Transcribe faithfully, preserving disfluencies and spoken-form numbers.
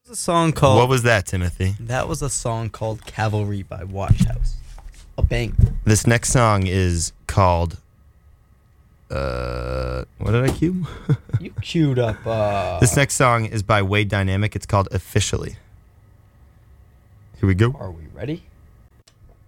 A song called. What was that, Timothy? That was a song called "Cavalry" by Watch House. A bang. This next song is called. Uh, what did I cue? You queued up. Uh, This next song is by Wade Dynamic. It's called "Officially." Here we go. Are we ready?